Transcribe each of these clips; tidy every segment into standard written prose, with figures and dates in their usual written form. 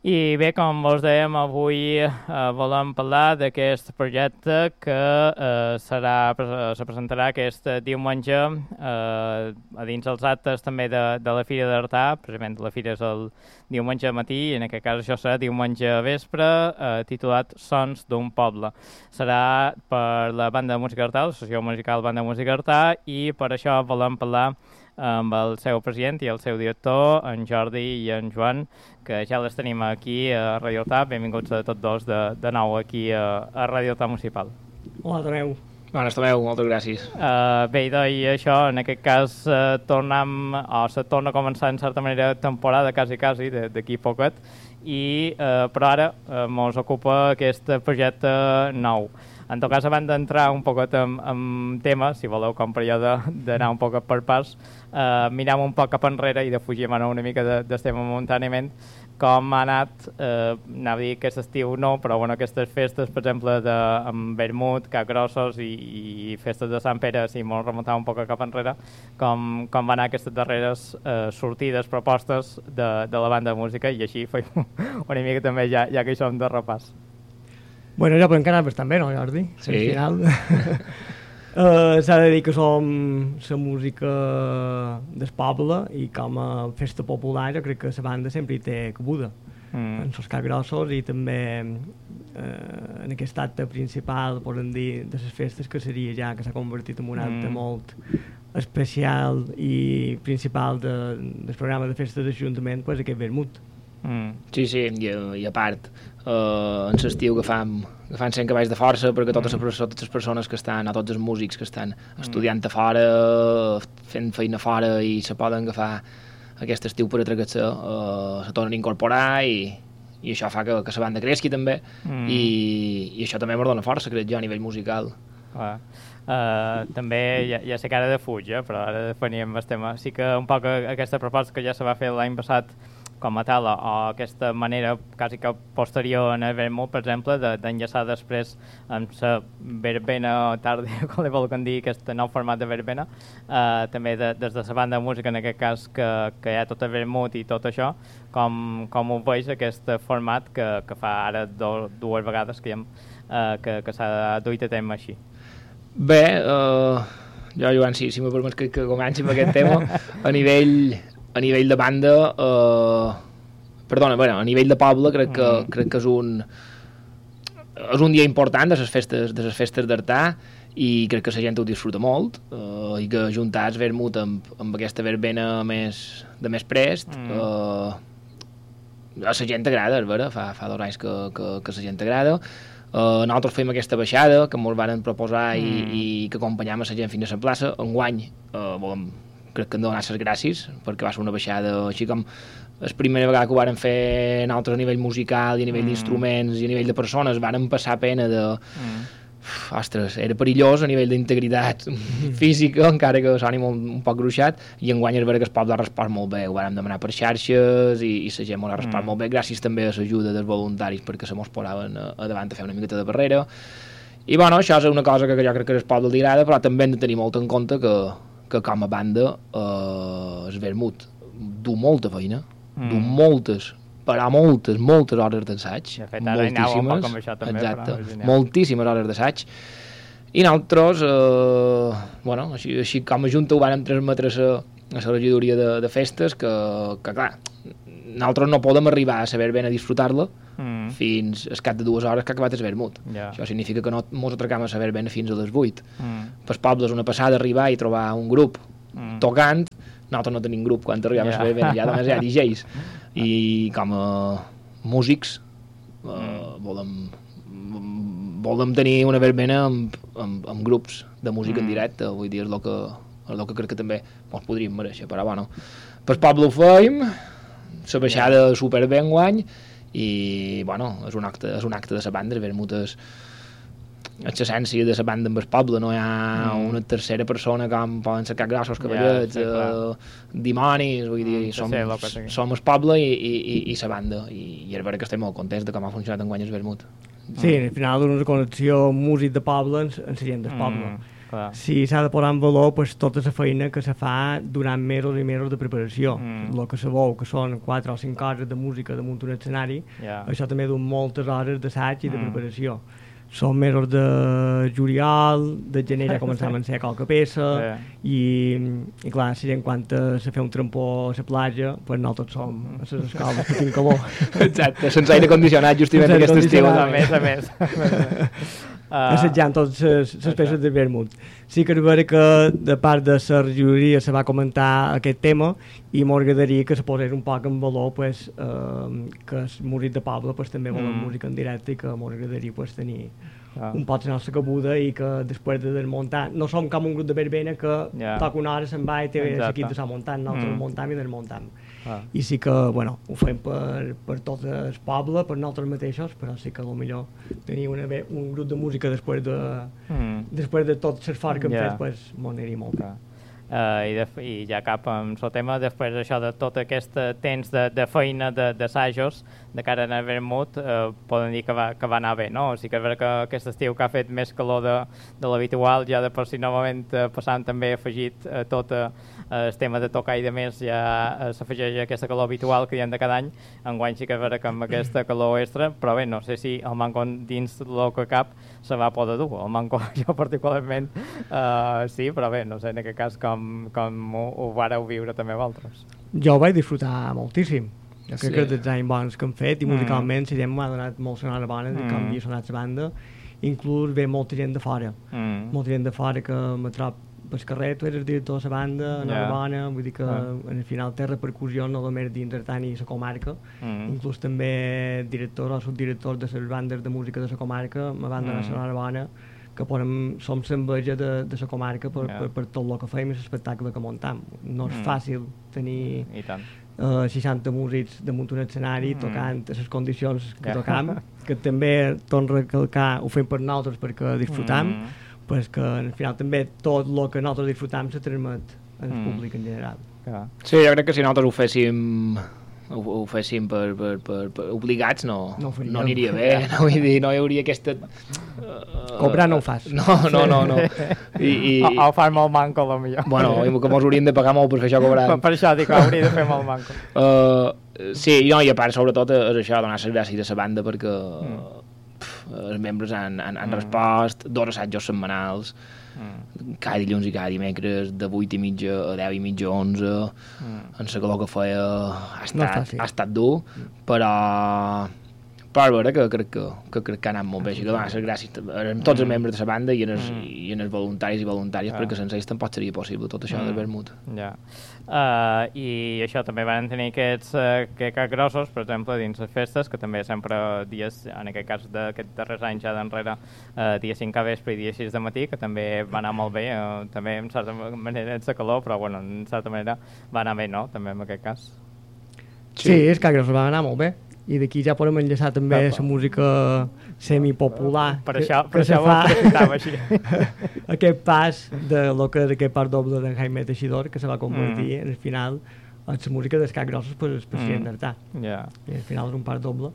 I bé, com vos dèiem, avui volem parlar d'aquest projecte que se presentarà aquest diumenge a dins els actes també de la Fira d'Artà. Precisament la Fira és el diumenge matí i en aquest cas això serà diumenge vespre, titulat Sons d'un poble. Serà per la Banda de Música Artà, l'Associació Musical Banda de Música Artà, i per això volem parlar amb el seu president i el seu director, en Jordi i en Joan, que ja les tenim aquí a Radio Artà. Benvinguts a tots dos de nou aquí a Radio Artà Municipal. Hola, Tomeu. Bones, Tomeu, moltes gràcies. Bé, i això, en aquest cas, se torna a començar en certa manera temporada, quasi, d'aquí poquet, però ara mos ocupa aquest projecte nou. En tot cas, abans d'entrar un poquet en tema, si voleu, com per allò d'anar un poquet per pas, mirem un poc cap enrere i defugim una mica del tema momentàniament, com ha anat, anava a dir aquest estiu no, però bueno, aquestes festes, per exemple, amb vermut, capgrossos i festes de Sant Pere, si molt remuntar un poc cap enrere, com van anar aquestes darreres sortides, propostes de la banda de música, i així feim una mica també, ja que hi som de repàs. Bueno, ja podem quedar bastant bé, no, Jordi? Sí. Al final. S'ha de dir que som la música del poble i com a festa popular jo crec que la banda sempre hi té cabuda. En els capgrossos i també en aquest acte principal, podem dir, de les festes, que seria ja que s'ha convertit en un acte molt especial i principal del programa de festes d'Ajuntament, pues, aquest vermut. Sí, i a part, en l'estiu que fan 100 cavalls de força perquè totes les persones que estan, o tots els músics que estan estudiant a fora, fent feina a fora i se poden agafar aquest estiu per atracar-se, se tornen a incorporar i això fa que la banda creixi també i això també m'ho dona força, crec jo, a nivell musical. També ja sé que ara defuig, però ara definíem el tema. Sí que un poc aquesta proposta que ja se va fer l'any passat com a tal, o aquesta manera quasi que posterior en el vermut, per exemple, d'enllaçar després amb la verbena tarda, com li volen dir, aquest nou format de verbena, també des de la banda de música, en aquest cas, que hi ha tot el vermut i tot això, com ho veus, aquest format que fa ara dues vegades que s'ha duit a terme així? Bé, jo, Joan, si me permets que comenci amb aquest tema, a nivell de banda, a nivell de poble crec que és un dia important de les festes d'Artà i crec que la gent ho disfruta molt i que juntar el vermut amb aquesta verbena de més prest a la gent agrada, és vera, fa 2 anys que la gent agrada. Nosaltres fem aquesta baixada que ens van proposar i que acompanyam a la gent fins a la plaça. Enguany crec que hem de donar les gràcies perquè va ser una baixada així com la primera vegada que ho vàrem fer nosaltres a nivell musical i a nivell d'instruments i a nivell de persones vàrem passar pena de ostres, era perillós a nivell d'integritat física, encara que soni un poc gruixat, i enguany és vera que el poble ha respost molt bé, ho vàrem demanar per xarxes i la gent ha respost molt bé, gràcies també a l'ajuda dels voluntaris perquè se mos posaven a davant a fer una miqueta de barrera i bueno, això és una cosa que jo crec que al poble li agrada, però també hem de tenir molt en compte que com a banda el vermut du molta feina, du moltes hores d'assaig, moltíssimes hores d'assaig, i nosaltres així com a junta ho vàrem transmetre a la regidoria de festes que clar, nosaltres no podem arribar a saber ben a disfrutar-la fins al cap de 2 hores que ha acabat el vermut. Això significa que no ens atracam a saber ben fins a les 8. Pels pobles una passada arribar i trobar un grup tocant, nosaltres no tenim grup quan arribem a saber ben, ja només hi ha DJs i com a músics volem tenir una verbena amb grups de música en directe, vull dir, és el que crec que també ens podríem mereixer, però bueno, pel poble ho feim, la baixada superbé enguany i bueno, és un acte de la banda, el vermut és l'essència de la banda amb el poble, no hi ha una tercera persona com poden ser capgrossos, cavallets, dimonis, vull dir, som el poble i la banda, i és vera que estem molt contents de com ha funcionat enguany el vermut. Sí, al final és una connexió músic de poble amb la gent del poble. si s'ha de posar en valor pues, tota la feina que se fa durant mesos i mesos de preparació. El que sabeu, que són 4 o 5 hores de música damunt un escenari, això també du moltes hores d'assaig i de preparació. Són mesos de juliol, de gener ja començam a ensenyar qualque peça, i clar, si gent quan se fa un trampó a la platja, pues nosaltres som a les escoles que tinc calor. Exacte, sense aire condicionat justament aquest estiu. A més. Assajant totes les peces de vermut. Sí que és vera que de part de la regidoria se va comentar aquest tema i m'agradaria que se posés un poc en valor pues, que els músics de poble pues, també volen música en directe i que m'agradaria pues, tenir un poc la nostra cabuda i que després de desmuntar, no som com un grup de verbena que toca una hora se'n va i té l'equip de muntant, nosaltres muntam i desmuntam. I sí que, bueno, ho fem per tot el poble, per nosaltres mateixos, però sí que potser tenir un grup de música després de tot l'esforç que hem fet, pues, m'ho aniria molt bé. I ja cap amb el tema, després d'això de tot aquest temps de feina, d'assajos, de cara a vermut, poden dir que va anar bé, no? O sigui que és vera que aquest estiu que ha fet més calor de l'habitual, ja de per si novament passant també afegit tot el tema de tocar i de més ja s'afegeix aquesta calor habitual que hi ha de cada any. Enguany sí que és vera que amb aquesta calor extra, però bé, no sé si el manco dins el que cap se va poder dur. El manco jo particularment sí, però bé, no sé en aquest cas com ho vareu viure també vosaltres. Jo ho vaig disfrutar moltíssim. Jo crec que dels anys bons que hem fet i musicalment la gent m'ha donat molt sonora bona de com havia sonat la banda. Inclús ve molta gent de fora. Molta gent de fora que me trob pel carrer, tu eres director de la banda, bona, vull dir que al final té repercussió no només dins d'Artana i la comarca, inclús també directors o subdirectors de les bandes de música de la comarca me van donar sonora bona, que som l'enveja de la comarca per tot el que fem i l'espectacle que muntam. No és fàcil tenir 60 músics damunt un escenari tocant a les condicions que tocam, que també, torno a recalcar, ho fem per nosaltres perquè disfrutam, pues que al final també tot el que nosaltres disfrutam se transmet al públic en general. Sí, jo crec que si nosaltres ho féssim per obligats no aniria bé, no vull dir, no hi hauria aquesta... Cobrar no ho fas. No. O fas molt manco, potser. Bueno, que mos haurien de pagar molt per fer això cobrant. Per això dic que hauria de fer molt manco. Sí, i a part, sobretot, és això, donar les gràcies a la banda perquè els membres han respost 2 assajos setmanals, cada dilluns i cada dimecres, de 8:30 a 10:30 a 11, en la calor que feia ha estat dur, però és vera que crec que ha anat molt bé, així que donar les gràcies a tots els membres de la banda i en els voluntaris i voluntàries, perquè sense ells tampoc seria possible tot això del vermut. I això també van tenir aquests grossos, per exemple, dins les festes, que també sempre dies, en aquest cas d'aquests darrers anys ja d'enrere, dia 5 a vespre i dia 6 de matí, que també va anar molt bé, també en certa manera és de calor, però bueno, en certa manera va anar bé, no?, també en aquest cas. Sí, és que va anar molt bé. I d'aquí ja podem enllaçar també la música semipopular. Per això ho aprofitava així. Aquest pas de lo que és aquest part doble d'en Jaime Teixidor, que se va convertir al final en la música d'escacs grossos per al president d'Artà. I al final és un part doble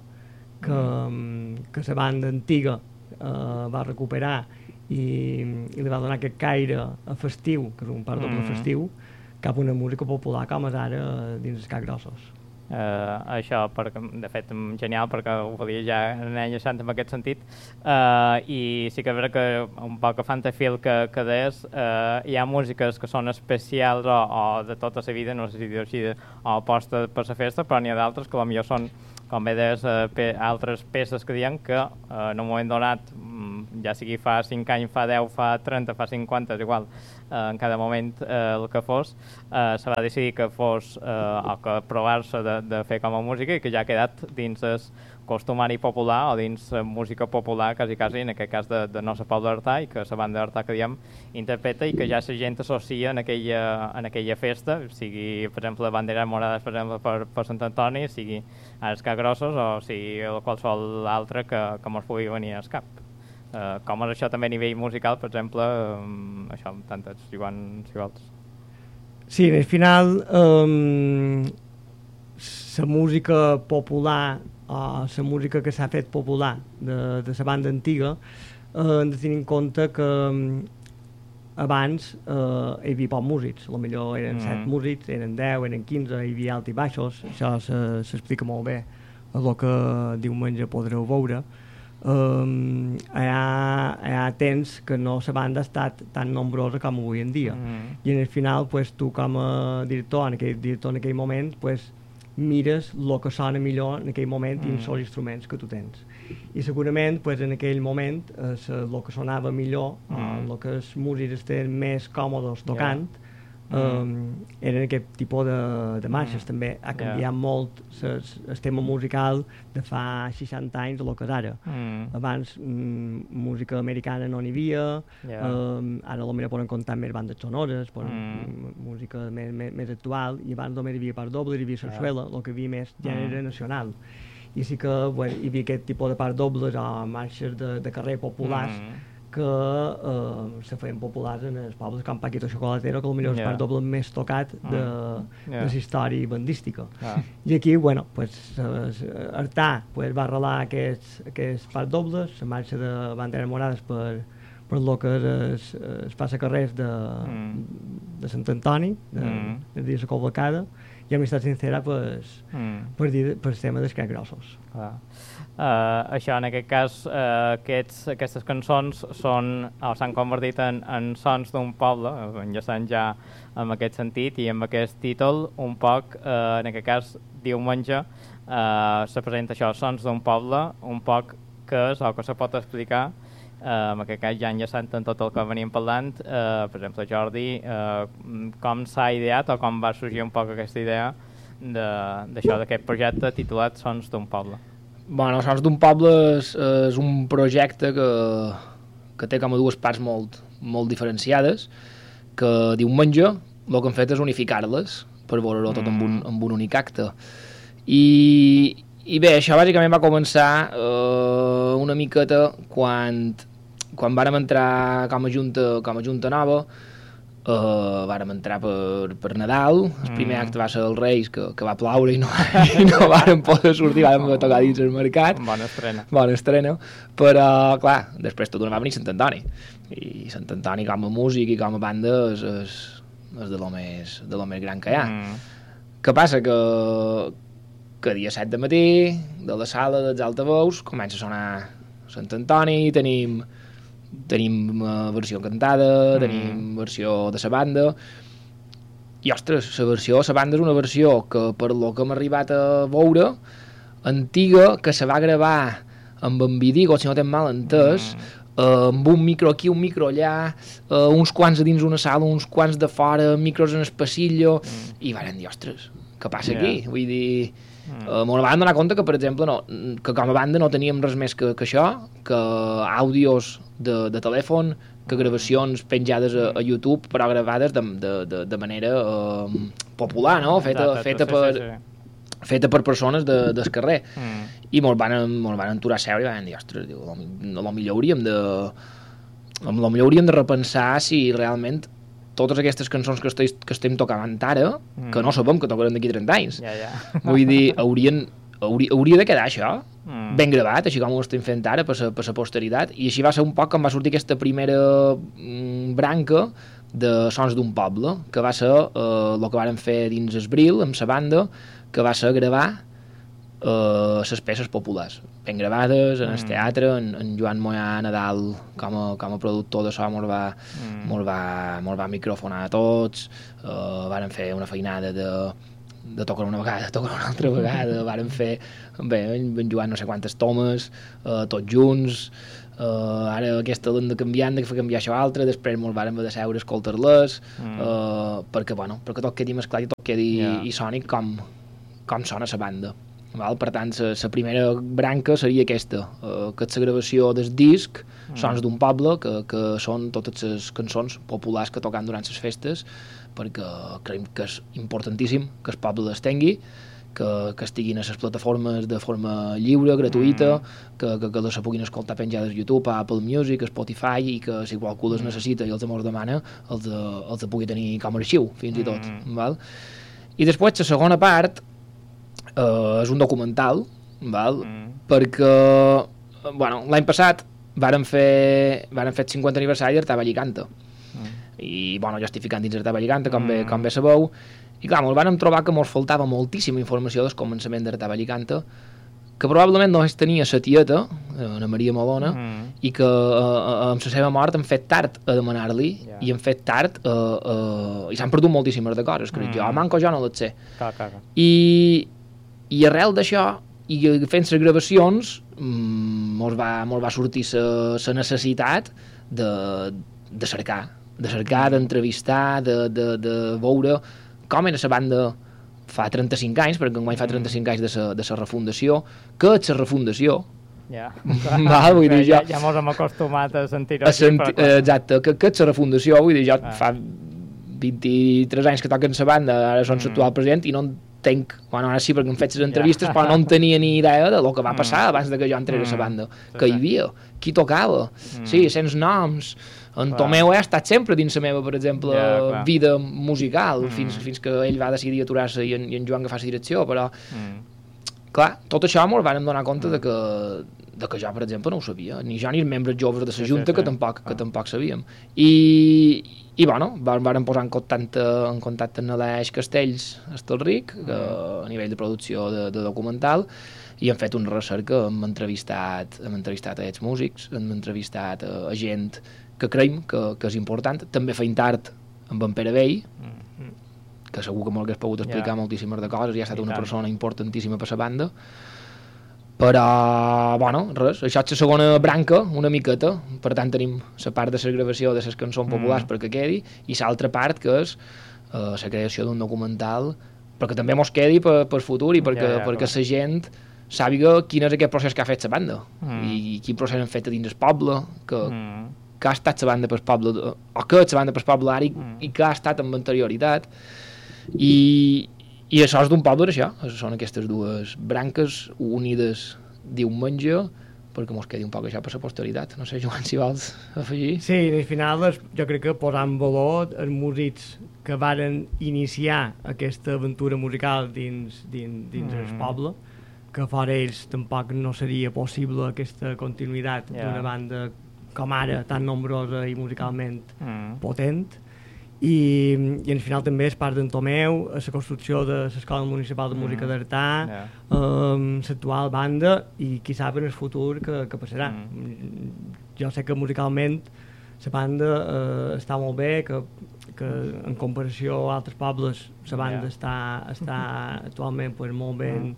que la banda antiga va recuperar i li va donar aquest caire festiu, que és un part doble festiu, cap a una música popular com és ara dins escacs grossos. Això, de fet, genial, perquè ho volia ja anar enllaçant en aquest sentit, i sí que és vera que un poc agafant el fil que deies, hi ha músiques que són especials o de tota la vida, no sé si dir així, o aposta per la festa, però n'hi ha d'altres que potser són, com bé deies, altres peces que diuen que en un moment donat, ja sigui fa 5 anys, fa 10, fa 30, fa 50, és igual, en cada moment el que fos, se va decidir que fos o que provar-se de fer com a música i que ja ha quedat dins el costumari popular o dins música popular, quasi en aquest cas de nostre poble d'Artà, i que la banda d'Artà que diem interpreta i que ja la gent associa en aquella festa, sigui per exemple banderes morades per exemple per Sant Antoni, sigui els grossos o sigui qualsevol altre que ens pugui venir al cap. Com és això també a nivell musical, per exemple, això, tantes, Joan, si vols. Sí, al final la música popular o la música que s'ha fet popular de la banda antiga hem de tenir en compte que abans hi havia pocs músics, potser eren 7 músics, eren 10, eren 15, hi havia alt i baixos, això s'explica molt bé a el que diumenge podreu veure. Hi ha temps que no la banda ha estat tan nombrosa com avui en dia, i en el final pues, tu com a director en aquell moment pues, mires el que sona millor en aquell moment i els instruments que tu tens, i segurament pues, en aquell moment el que sonava millor, el que els músics estaven més còmodes tocant, eren aquest tipus de marxes. També ha canviat molt el tema musical de fa 60 anys de lo que és ara. Abans música americana no n'hi havia, ara potser poden comptar més bandes sonores, música més actual, i abans només hi havia part doble, hi havia sarsuela, el que hi havia més gènere nacional. I sí que hi havia aquest tipus de part dobles o marxes de carrer populars que se feien populars en els pobles com Paquito Chocolatero, que potser és el part doble més tocat de la història bandística. I aquí, bueno, Artà va arrelar aquests part dobles, la marxa de banderes morades per el que es passa carrers de Sant Antoni, de dir la Colbacada, i Amistat Sincera per tema dels Crets Grossos. Això, en aquest cas, aquestes cançons s'han convertit en sons d'un poble, enllaçant ja en aquest sentit i amb aquest títol, un poc, en aquest cas, diumenge, se presenta això, sons d'un poble, un poc que és o que se pot explicar, en aquest cas ja enllaçant en tot el que venim parlant, per exemple, Jordi, com s'ha ideat o com va sorgir un poc aquesta idea d'això, d'aquest projecte titulat Sons d'un poble? Bueno, Sons d'un poble és un projecte que té com a dues parts molt diferenciades, que diumenge el que hem fet és unificar-les per veure-ho tot amb un únic acte. I bé, això bàsicament va començar una miqueta quan vàrem entrar com a junta nova. Vàrem entrar per Nadal, el primer acte va ser els Reis, que va ploure i no vàrem poder sortir, vàrem tocar dins el mercat. Bona estrena, però clar, després tot va venir Sant Antoni, i Sant Antoni com a músic i com a banda és de lo més gran que hi ha. Què passa? Que dia 7 de matí, de la sala dels altaveus, comença a sonar Sant Antoni, tenim versió cantada, tenim versió de la banda, i ostres, la banda és una versió que per lo que hem arribat a veure, antiga, que se va gravar amb en Vidigo, si no t'hem mal entès, amb un micro aquí, un micro allà, uns quants a dins una sala, uns quants de fora, micros en el passillo, i van dir, ostres, què passa aquí? Vull dir, m'ho van donar compte que, per exemple, que com a banda no teníem res més que això, que àudios de telèfon, que gravacions penjades a YouTube, però gravades de manera popular, no? Feta per persones del carrer. I mos van enturar a seure i van dir, ostres, potser hauríem de repensar si realment totes aquestes cançons que estem tocant ara, que no sabem que tocarem d'aquí 30 anys. Vull dir, hauria de quedar això ben gravat, així com ho estem fent ara per la posteritat, i així va ser un poc com va sortir aquesta primera branca de Sons d'un poble, que va ser el que vàrem fer dins Esbril, amb la banda, que va ser gravar les peces populars, ben gravades en el teatre. En Joan Moyà Nadal com a productor de so mos va microfonar a tots, vàrem fer una feinada de tocar una vegada, tocar una altra vegada, vàrem fer en Joan no sé quantes tomes, tots junts. Ara aquesta l'hem de canviar, hem de fer canviar això altre, després mos vàrem de seure a escoltar-les, perquè tot quedi mesclat i tot quedi i soni com sona la banda. Per tant, la primera branca seria aquesta, que és la gravació del disc Sons d'un poble, que són totes les cançons populars que toquen durant les festes, perquè creiem que és importantíssim que el poble les tingui, que estiguin a les plataformes de forma lliure, gratuïta, que les puguin escoltar penjades a YouTube, a Apple Music, a Spotify, i que si qualcú les necessita i els demana, els pugui tenir com a arxiu, fins i tot. I després, la segona part és un documental, perquè l'any passat vàrem fer el 50 aniversari d'Artà Vall i Canta, i bueno, justificant dins d'Artà Bellicanta, com bé sabeu, i clar, ens vam trobar que ens faltava moltíssima informació del començament d'Artà Bellicanta, que probablement només tenia la tieta, la Maria Malona, i que amb la seva mort han fet tard a demanar-li, i han fet tard i s'han perdut moltíssimes de coses, crec jo, manco jo no les sé. I arrel d'això, i fent les gravacions, mos va sortir la necessitat de cercar, d'entrevistar, de veure com era la banda fa 35 anys, perquè enguany fa 35 anys de la refundació, que és la refundació. Ja mos hem acostumat a sentir-ho així. Exacte, que és la refundació, vull dir, jo fa 23 anys que toquen la banda, ara són l'actual president, i no entenc, bueno, ara sí perquè hem fet les entrevistes, però no en tenia ni idea de lo que va passar abans de que jo entrés a la banda, que hi havia, qui tocava, sí, sense noms. En Tomeu ha estat sempre dins la meva, per exemple, vida musical, fins que ell va decidir aturar-se i en Joan agafar la direcció, però clar, tot això ens vam donar compte de que jo, per exemple, no ho sabia, ni jo ni els membres joves de la Junta, que tampoc sabíem. I bueno, vam posar en contacte amb l'Aleix Castells Estelric, a nivell de producció de documental, i hem fet una recerca, hem entrevistat a aquests músics, hem entrevistat a gent que creiem que és important. També feim tard amb en Pere Vell, que segur que m'hagués pogut explicar moltíssimes de coses, i ha estat una persona importantíssima per la banda. Però, bueno, res, això és la segona branca, una miqueta. Per tant, tenim la part de la gravació de les cançons populars perquè quedi, i l'altra part, que és la creació d'un documental, perquè també mos quedi per futur i perquè la gent sàpiga quin és aquest procés que ha fet la banda i quin procés han fet a dins el poble, que ha estat la banda per poble, o que és la banda per poble ara i que ha estat amb anterioritat, i això és d'un poble, això, són aquestes dues branques unides diumenge, perquè mos quedi un poc això per la posteritat. No sé, Joan, si vols afegir. Sí, al final jo crec que posar en valor els músics que varen iniciar aquesta aventura musical dins el poble, que fora ells tampoc no seria possible aquesta continuïtat d'una banda com ara, tan nombrosa i musicalment potent, i al final també és part d'en Tomeu, a la construcció de l'Escola Municipal de Música d'Artà, l'actual banda, i qui sap en el futur què passarà. Jo sé que musicalment la banda està molt bé, que en comparació a altres pobles la banda està actualment molt ben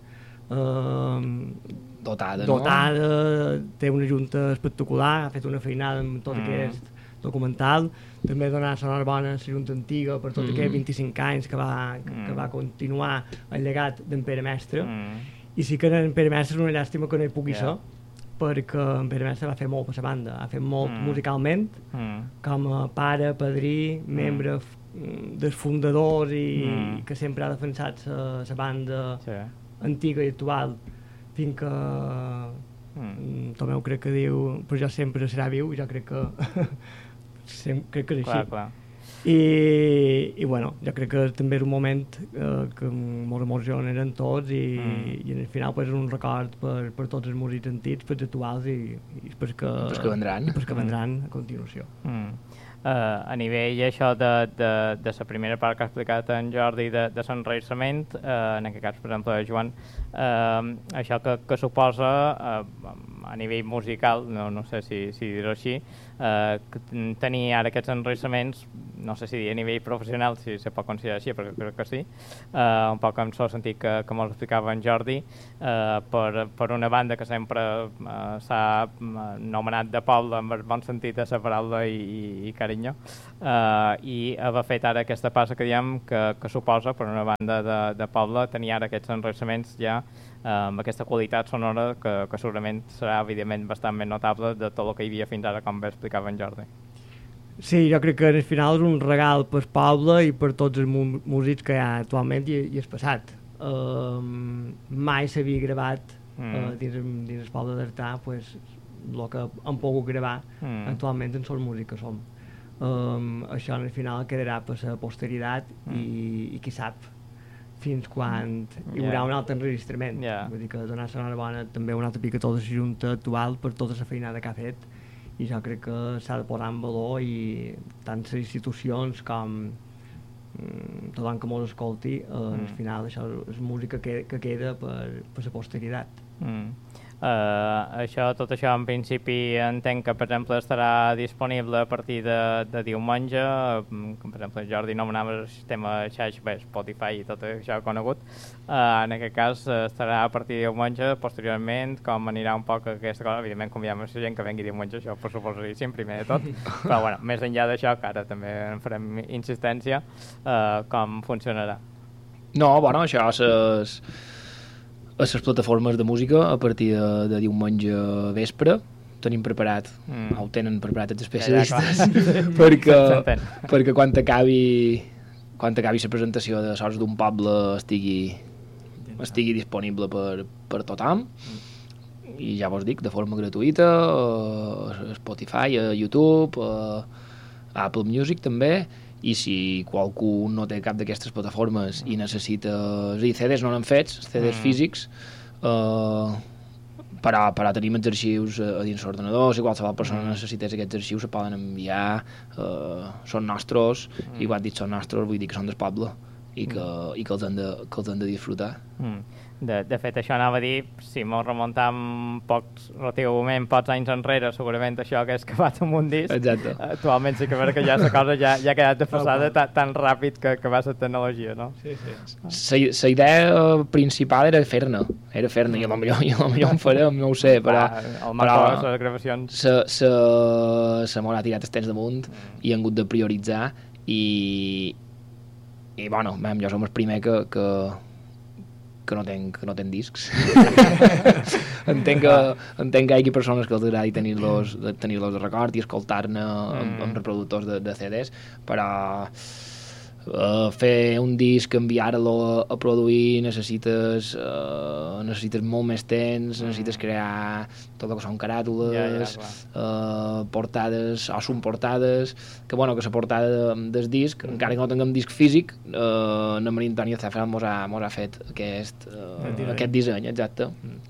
dotada, té una junta espectacular, ha fet una feinada amb tot aquest documental, també donar sonora bona a la junta antiga per tot aquests 25 anys que va continuar el llegat d'en Pere Mestre, i sí que en Pere Mestre és una llàstima que no hi pugui ser, perquè en Pere Mestre va fer molt per la banda, ha fet molt musicalment, com a pare, padrí, membre dels fundadors, i que sempre ha defensat la banda antiga i actual, fins que Tomeu crec que diu però jo sempre serà viu, i jo crec que crec que és així. I bueno, jo crec que també és un moment que ens emocionen tots, i al final és un record per tots els músics antics, per els actuals i pels que vendran a continuació. A nivell això de la primera part que ha explicat en Jordi de l'enregistrament, en aquest cas, per exemple, Joan, això que suposa a nivell musical, no sé si dir-ho així, tenir ara aquests enregistraments, no sé si dir a nivell professional, si se pot considerar així, perquè crec que sí, un poc en el sentit que mos explicava en Jordi, per una banda que sempre s'ha nomenat de poble amb el bon sentit de la paraula i carinyo, i haver fet ara aquesta passa que diem que suposa per una banda de poble tenir ara aquests enregistraments ja amb aquesta qualitat sonora que segurament serà evidentment bastant més notable de tot el que hi havia fins ara, com bé explicava en Jordi. Sí, jo crec que al final és un regal pel poble i per tots els músics que hi ha actualment i el passat. Mai s'havia gravat dins el poble d'Artà el que hem pogut gravar actualment en els músics que som. Això al final quedarà per la posteritat i qui sap fins quan hi haurà un altre enregistrament. Vull dir que donar sonora bona també un altre picató de la Junta actual per tota la feinada que ha fet i jo crec que s'ha de posar en valor i tant les institucions com tothom que mos escolti, al final això és música que queda per la posteritat. Tot això en principi entenc que per exemple estarà disponible a partir de diumenge, com per exemple Jordi nomenava el sistema xarxa, Spotify i tot això conegut. En aquest cas estarà a partir de diumenge, posteriorment com anirà un poc aquesta cosa, evidentment convidem a la gent que vengui diumenge, això per suposadíssim primer de tot, però bueno, més enllà d'això, que ara també en farem insistència, com funcionarà? No, bueno, això és a les plataformes de música a partir de diumenge vespre tenim preparat, ho tenen preparat els especialistes, perquè quan acabi la presentació de Sons d'un Poble estigui disponible per tothom, i ja vos dic, de forma gratuïta, a Spotify, a YouTube, a Apple Music també, i si qualcú no té cap d'aquestes plataformes i necessita... És a dir, CDs no n'han fets, CDs físics, però tenim els arxius a dins l'ordenador, si qualsevol persona necessités aquests arxius se poden enviar, són nostres, i quan dic són nostres vull dir que són del poble i que els han de disfrutar. De fet, això anava a dir, si mos remuntam relativament pocs anys enrere, segurament això hagués acabat amb un disc. Exacte. Actualment sí que veure que ja la cosa ja ha quedat desfasada tan ràpid que va la tecnologia, no? Sí. La idea principal era fer-ne, i potser en farem, no ho sé, però les gravacions... Se m'haurà tirat els temps damunt i han hagut de prioritzar i bueno, jo som el primer que no tenc discs. entenc que hi hagi persones que els agradi tenir-los de record i escoltar-ne amb reproductors de CDs, però fer un disc, enviar-lo a produir, necessites molt més temps, necessites crear tot el que són caràtules, portades, o són portades, que la portada del disc, encara que no tinguem disc físic, la Maria Antònia Zafra mos ha fet aquest disseny, exacte.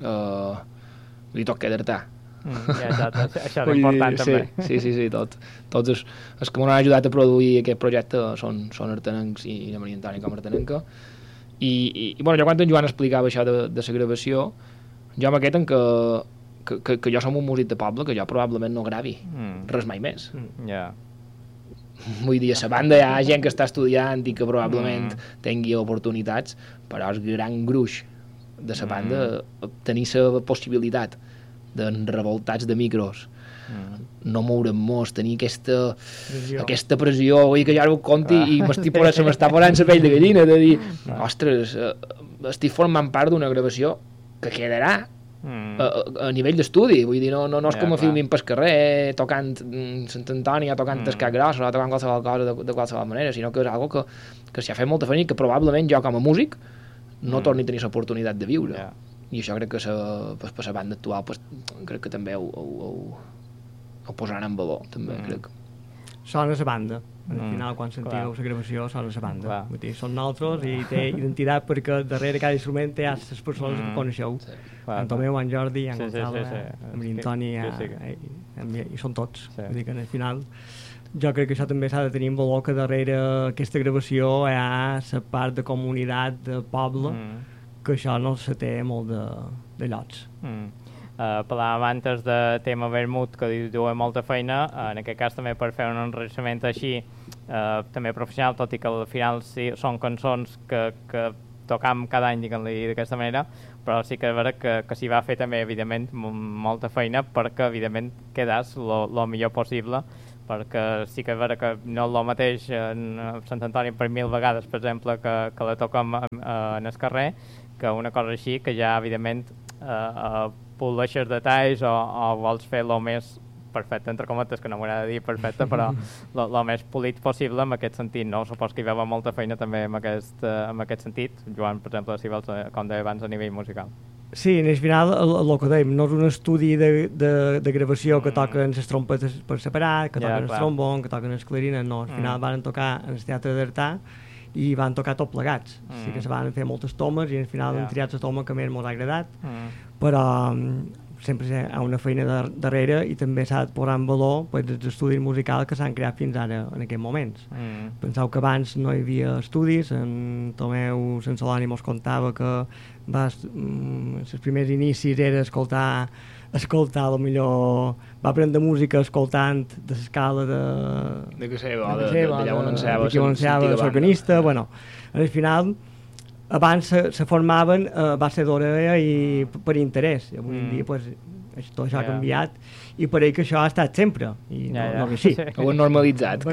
I tot queda d'artar. Això és important també. Sí, tots els que m'han ajudat a produir aquest projecte són artenencs i la Maria Antònia com a artenenca, i jo quan en Joan explicava això de la gravació, jo m'aqueten que jo som un músic de poble, que jo probablement no gravi res mai més. Vull dir, a la banda hi ha gent que està estudiant i que probablement tingui oportunitats, però el gran gruix de la banda tenir la possibilitat d'enrevoltats de micros, no moure'm mos, tenir aquesta pressió, vull que jo ara ho conti i se m'està posant la pell de gallina, de dir, ostres, estic formant part d'una gravació que quedarà a nivell d'estudi, vull dir, no és com a filmin pel carrer tocant Sant Antònia, tocant Escat Gros o tocant qualsevol cosa de qualsevol manera, sinó que és algo que s'hi ha fet molta feina i que probablement jo com a músic no torni a tenir l'oportunitat de viure. I això crec que per la banda actual crec que també ho posaran en valor, també, crec. Sona la banda. Al final, quan sentiu la gravació, sona la banda. Vull dir, són nosaltres i té identitat perquè darrere cada instrument hi ha les persones que coneixeu. En Tomeu, en Jordi, en Gonzalo, en Brintoni, i són tots. Vull dir que al final jo crec que això també s'ha de tenir en valor, que darrere aquesta gravació hi ha la part de comunitat, de poble, que això no se té molt de llocs. Parlàvem antes de tema vermut, que diuen molta feina, en aquest cas també per fer un enregistrament així, també professional, tot i que al final són cançons que tocam cada any, diguem-li d'aquesta manera, però sí que és veritat que s'hi va fer també, evidentment, molta feina perquè, evidentment, quedàs el millor possible, perquè sí que és veritat que no és el mateix en Sant Antoni per 1000 vegades, per exemple, que la toquem en el carrer, que una cosa així, que ja, evidentment, poleixes detalls o vols fer el més perfecte, entre cometes, que no m'agrada dir perfecte, però el més polit possible en aquest sentit, no? Supos que hi va molta feina també en aquest sentit. Joan, per exemple, si vols, com deia abans, a nivell musical. Sí, al final, el que dèiem, no és un estudi de gravació que toquen les trompetes per separat, que toquen el trombon, que toquen les clarines, no. Al final van tocar en el Teatre d'Artà i van tocar tot plegats. Sí que se van fer moltes tomes i al final han triat la toma que més m'ha agradat, però sempre hi ha una feina darrere i també s'ha de posar en valor pues, els estudis musicals que s'han creat fins ara en aquests moments. Penseu que abans no hi havia estudis, en Tomeu Sensaloni mos contava que els primers inicis era escoltar millor va aprendre música escoltant de l'escala de que seva, d'allà on ensenyava l'organista, bueno, al final abans se formaven a base d'hora i per interès, i avui en dia pues, tot això ha canviat i pareix que això ha estat sempre i no que sí. Ho han normalitzat.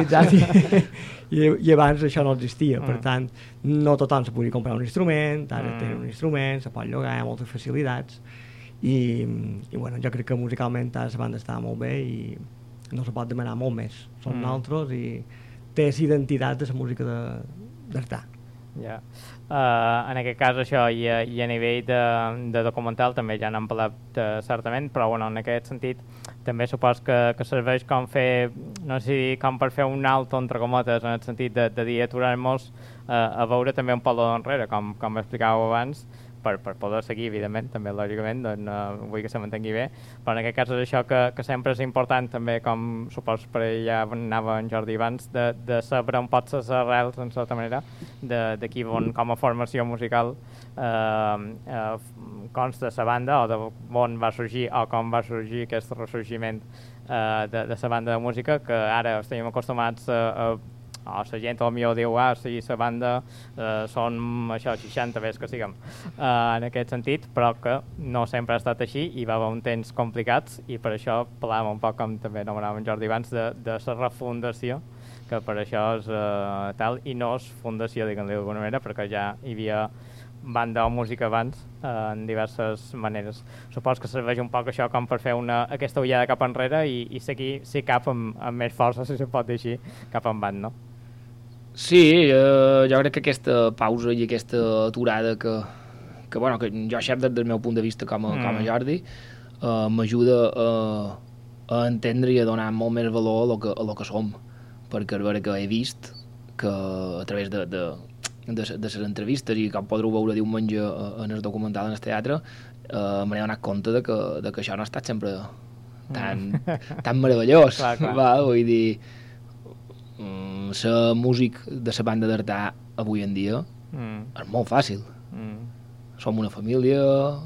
I abans això no existia, per tant no tothom se podia comprar un instrument, ara té un instrument, se pot llogar, hi ha moltes facilitats i bueno, jo crec que musicalment la banda està molt bé i no se pot demanar molt més, som nosaltres i té l'identitat de la música d'Artà. En aquest cas això i a nivell de documental també ja n'hem parlat certament, però bueno, en aquest sentit també supos que serveix com fer, no sé si com per fer un alto entre cometes en el sentit de dir aturar-nos a veure també un poc d'enrere, com explicàveu abans, per poder seguir, evidentment, també lògicament, doncs vull que se mantengui bé, però en aquest cas és això que sempre és important també, com supos per allà anava en Jordi abans, de saber on pot ser les arrels, en certa manera, d'aquí com a formació musical consta la banda, o d'on va sorgir, o com va sorgir aquest ressorgiment de la banda de música, que ara estem acostumats a la gent potser diu, sí, la banda són això, 60 vegades que siguem en aquest sentit, però que no sempre ha estat així i va haver un temps complicats i per això parlàvem un poc, com també anomenàvem en Jordi abans, de la refundació, que per això és tal, i no és fundació, diguem-li d'alguna manera, perquè ja hi havia banda o música abans en diverses maneres. Supos que serveix un poc això com per fer aquesta ullada cap enrere i seguir, si cap, amb més força, si se pot dir així, cap endavant, no? Sí, jo crec que aquesta pausa i aquesta aturada que jo xerro des del meu punt de vista com a Jordi, m'ajuda a entendre i a donar molt més valor a lo que som, perquè a veure que he vist que a través de les entrevistes i com podreu veure diumenge en el documental en el teatre, m'he donat compte de que això no ha estat sempre tan meravellós. Clar. Vull dir, ser músic de la banda d'Artà avui en dia és molt fàcil. Som una família,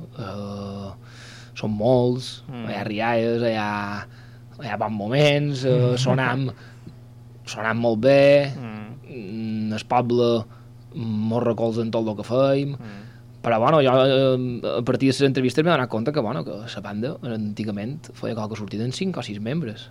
som molts, hi ha rialles, hi ha bons moments, sonam molt bé, el poble mos recolzen tot el que feim, però bueno, jo a partir de les entrevistes m'he donat compte que la banda antigament feia que sortien 5 o 6 membres.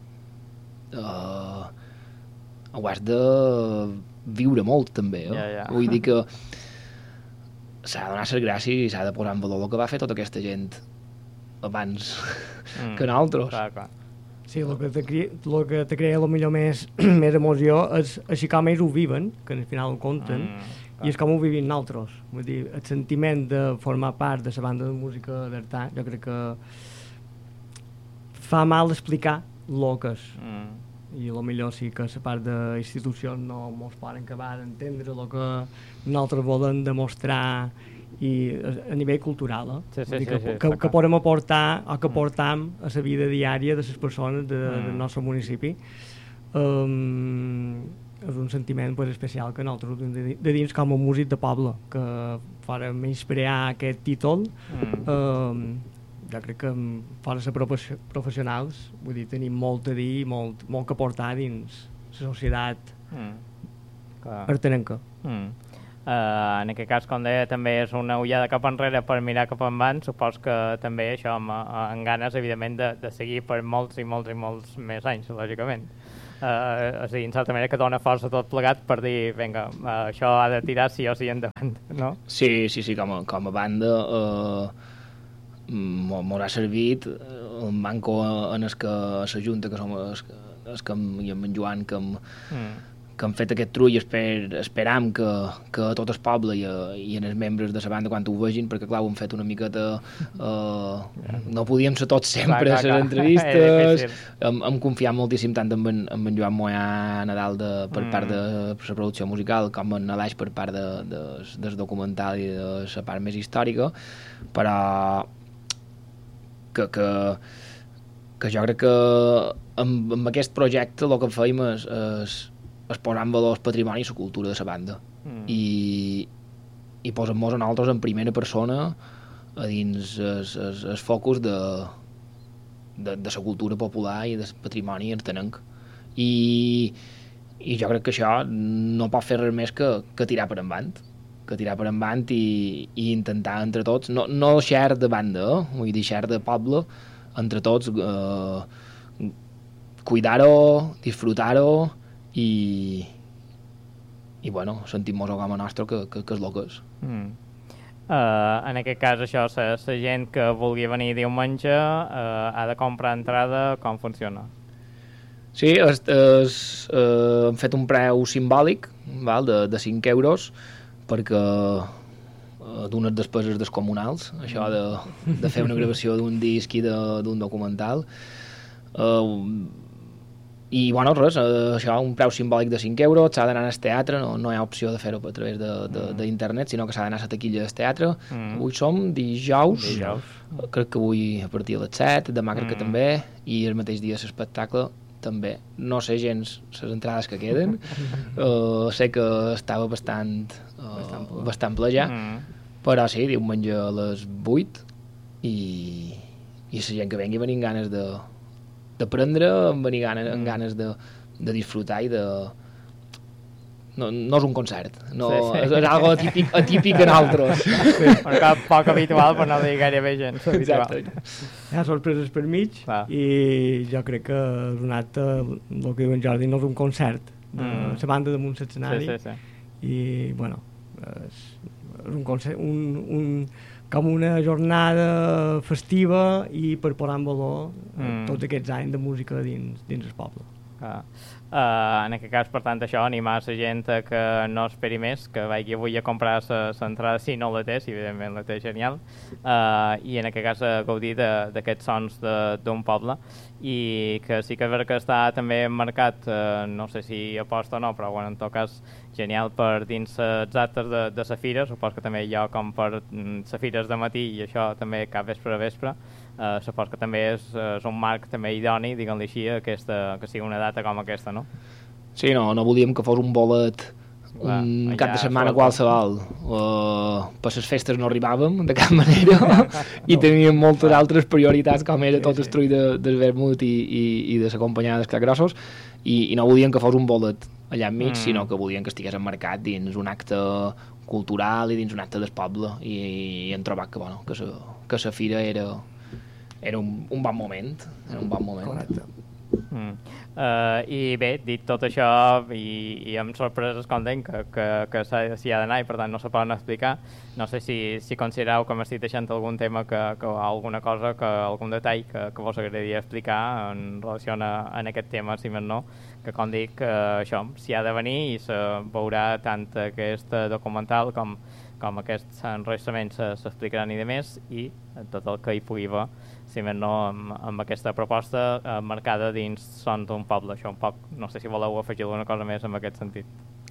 Ho has de viure molt també, Vull dir que s'ha de donar les gràcies i s'ha de posar en valor el que va fer tota aquesta gent abans que nosaltres. Clar. Sí, el que te crea millor més emoció és així com ells ho viven, que al final ho compten, i és com ho vivim nosaltres. Vull dir, el sentiment de formar part de la banda de música d'Artà, jo crec que fa mal explicar el que és. I millor sí que la part d'institucions no ens poden acabar d'entendre el que nosaltres volem demostrar i a nivell cultural, que podem aportar o que portam a la vida diària de les persones del nostre municipi. És un sentiment especial que nosaltres de dins com a músic de poble, que farem inspirar aquest títol. Jo crec que fora ser professionals, vull dir, tenim molt a dir, molt que aportar dins la societat artenenca. En aquest cas, com deia, també és una ullada cap enrere per mirar cap endavant. Supos que també això amb ganes, evidentment, de seguir per molts i molts i molts més anys, lògicament. O sigui, en certa manera que dona força tot plegat per dir, vinga, això ha de tirar sí o sí endavant, no? Sí, com a banda m'haurà servit el manco en el que la Junta, que som i en Joan, que hem fet aquest trull, esperam que a tot el poble i en els membres de la banda quan ho vegin, perquè clar, ho hem fet una miqueta no podíem ser tots sempre a les entrevistes, hem confiat moltíssim tant en Joan Moyà Nadal per part de la producció musical com en Aleix per part del documental i de la part més històrica, però que jo crec que amb aquest projecte el que fèiem és posar en valor el patrimoni i la cultura de la banda i posem-nos a nosaltres en primera persona a dins el focus de la cultura popular i del patrimoni artenenc i jo crec que això no pot fer res més que tirar per endavant i intentar entre tots no xer de banda, vull dir xer de poble entre tots cuidar-ho, disfrutar-ho i bueno, sentim-nos com a nostre que és el que és. En aquest cas, això, la gent que vulgui venir diumenge ha de comprar entrada, com funciona? Sí, hem fet un preu simbòlic de 5 euros perquè d'unes despeses descomunals, això de fer una gravació d'un disc i d'un documental. I bueno, res, això, un preu simbòlic de 5 euros, s'ha d'anar al teatre, no hi ha opció de fer-ho a través d'internet, sinó que s'ha d'anar a la taquilla del teatre. Avui som dijous, crec que avui a partir de les 7, demà crec que també, i el mateix dia l'espectacle també. No sé gens les entrades que queden, sé que estava bastant ple ja, però sí, diumenge a les 8 i la gent que vengui venint ganes d'aprendre, venir amb ganes de disfrutar i de... No és un concert, és algo atípic en altres. Sí, una poc habitual, però no dir gairebé gens habitual. Hi ha sorpreses per mig i jo crec que és un acte, el que diu en Jordi, no és un concert de la banda damunt l'escenari i, bueno, és un concert, com una jornada festiva i per posar en valor tots aquests anys de música dins el poble. En aquest cas, per tant, això, animar la gent que no esperi més, que vagi avui a comprar l'entrada si no la té, si evidentment la té, genial, i en aquest cas gaudir d'aquests sons d'un poble, i que sí que és veritat que està també marcat, no sé si aposta o no, però bueno, en tot cas genial per dins els actes de la fira, supos que també hi ha com per les fires de matí i això també cap vespre a vespre, supos que també és un marc també idoni, diguem-li així, que sigui una data com aquesta, no? Sí, no volíem que fos un bolet un cap de setmana qualsevol. Per les festes no arribàvem de cap manera i teníem moltes altres prioritats com era tot el trull del vermut i de l'acompanyada dels Capgrossos i no volíem que fos un bolet allà enmig, sinó que volíem que estigués emmarcat dins un acte cultural i dins un acte del poble i hem trobat que la fira era un bon moment. Correcte. I bé, dit tot això i amb sorpreses com deim que s'hi ha d'anar i per tant no se poden explicar, no sé si considereu que m'estic deixant algun tema alguna cosa, algun detall que vos agradaria explicar en relació en aquest tema, si més no, que com dic, això s'hi ha de venir i se veurà tant aquest documental com aquests enregistraments s'explicaran i de més i tot el que hi pugui haver, si més no, amb aquesta proposta marcada dins Sons d'un poble. Això un poc, no sé si voleu afegir alguna cosa més en aquest sentit.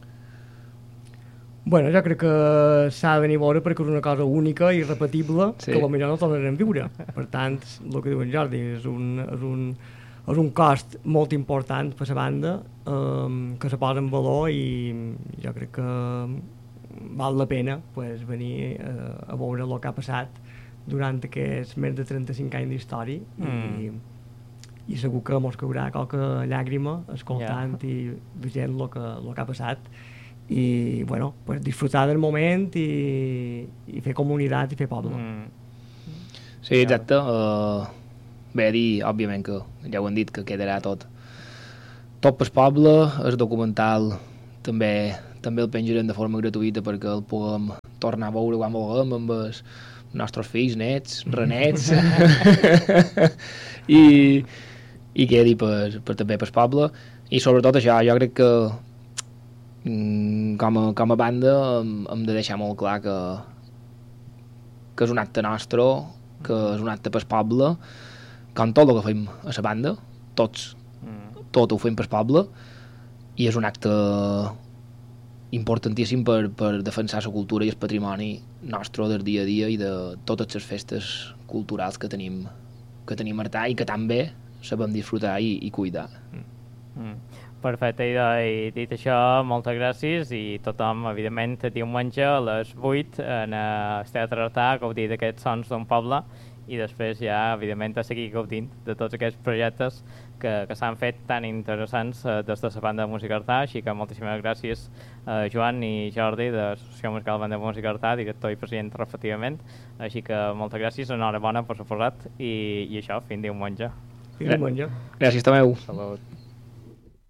Bueno, jo crec que s'ha de venir a veure perquè és una cosa única i irrepetible que potser no tornarem a viure. Per tant, el que diu en Jordi és un cost molt important per la banda que se posa en valor i jo crec que val la pena venir a veure el que ha passat durant aquests més de 35 anys d'història i segur que mos caurà qualque llàgrima escoltant i veient el que ha passat i bueno, disfrutar del moment i fer comunitat i fer poble. Sí, exacte. Bé, dir, òbviament que ja ho han dit, que quedarà tot pel poble. El documental també el penjarem de forma gratuïta perquè el puguem tornar a veure quan vulguem amb els nostres fills, nets, renets i quedi també pel poble i sobretot això, jo crec que com a banda hem de deixar molt clar que és un acte nostre, que és un acte pel poble, com tot el que fem a la banda, tot ho fem pel poble i és un acte importantíssim per defensar la cultura i el patrimoni nostre del dia a dia i de totes les festes culturals que tenim que tenim Artà i que també sabem disfrutar i cuidar. Perfecte, i dit això, moltes gràcies i tothom, evidentment, diumenge a les 8 en el Teatre Artà a gaudir d'aquests sons d'un poble i després ja, evidentment, a seguir gaudint de tots aquests projectes que s'han fet tan interessants des de la banda de música Artà, així que moltíssimes gràcies a Joan i Jordi de l'Associació Musical Banda de Música Artà, director i president respectivament, així que moltes gràcies, enhorabona per suposat i això, fins diumenge. Fins diumenge. Gràcies, Tomeu. Salut.